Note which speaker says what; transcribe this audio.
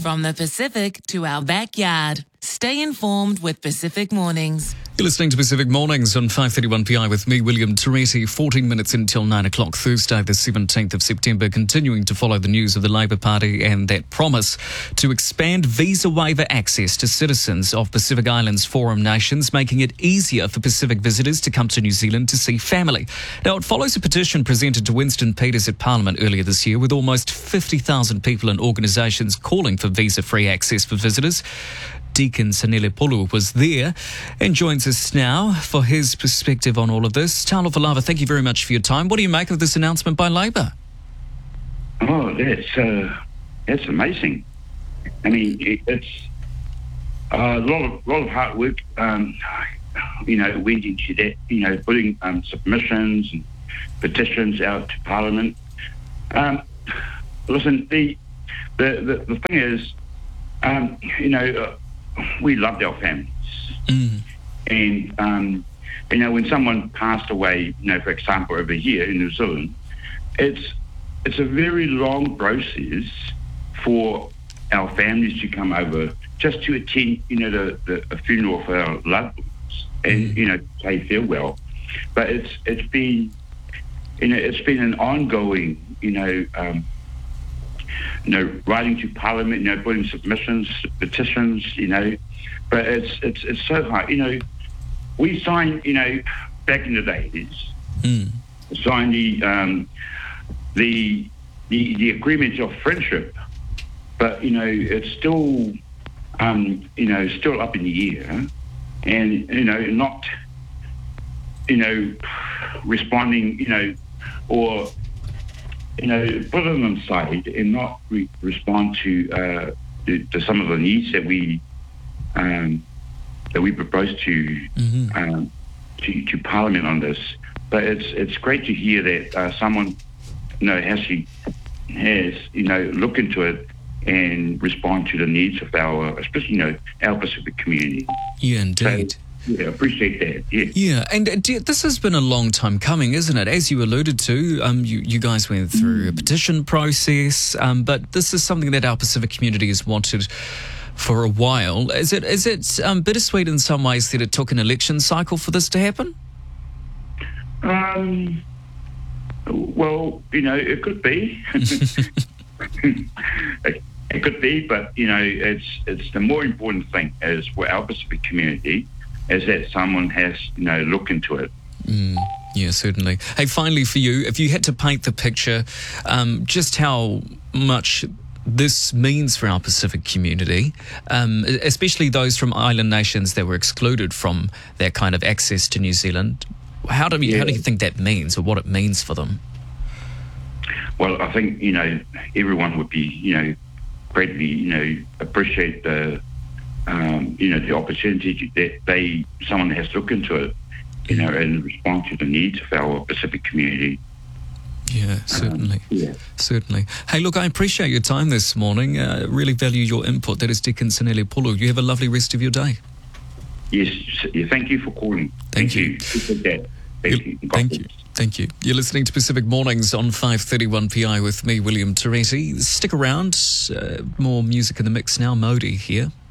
Speaker 1: From the Pacific to our backyard. Stay informed with Pacific Mornings.
Speaker 2: You're listening to Pacific Mornings on 531PI with me, William Toretti. 14 minutes until 9 o'clock, Thursday, the 17th of September. Continuing to follow the news of the Labour Party and that promise to expand visa waiver access to citizens of Pacific Islands Forum nations, making it easier for Pacific visitors to come to New Zealand to see family. Now, it follows a petition presented to Winston Peters at Parliament earlier this year, with almost 50,000 people and organisations calling for visa-free access for visitors. Deacon Sanele Polu was there and joins us now for his perspective on all of this. Talo Falava, thank you very much for your time. What do you make of this announcement by Labour?
Speaker 3: Oh, that's amazing. I mean, it's a lot of hard work. Went into that. Putting submissions and petitions out to Parliament. Listen, the thing is, we loved our families. And, when someone passed away, for example, over here in New Zealand, it's a very long process for our families to come over just to attend, the funeral of our loved ones and, say farewell. But it's been an ongoing, writing to Parliament, putting submissions, petitions, but it's so hard. We signed, back in the days, signed the agreement of friendship, but it's still, still up in the air, and not, responding, or put them aside and not respond to some of the needs that we propose to Parliament on this. But it's great to hear that someone has looked into it and respond to the needs of our, especially our Pacific community.
Speaker 2: Yeah, indeed.
Speaker 3: So, yeah, appreciate that. Yeah.
Speaker 2: Yeah, and this has been a long time coming, isn't it? As you alluded to, you guys went through a petition process, but this is something that our Pacific community has wanted for a while. Is it bittersweet in some ways that it took an election cycle for this to happen?
Speaker 3: Well, it could be. It could be, but it's the more important thing is for our Pacific community is that someone has, looked into it.
Speaker 2: Yeah, certainly. Hey, finally for you, if you had to paint the picture, just how much this means for our Pacific community, especially those from island nations that were excluded from that kind of access to New Zealand, how do you think that means, or what it means for them?
Speaker 3: Well, I think, everyone would be, greatly, appreciate the opportunity that someone has looked into it, and respond to the needs of our Pacific community.
Speaker 2: Yeah, certainly. Certainly. Hey, look, I appreciate your time this morning. Really value your input. That is Deacon Sanele Polu. You have a lovely rest of your day.
Speaker 3: Yes, thank you for calling. Thank you.
Speaker 2: Thank you. You're listening to Pacific Mornings on 531PI with me, William Toretti. Stick around. More music in the mix now. Modi here.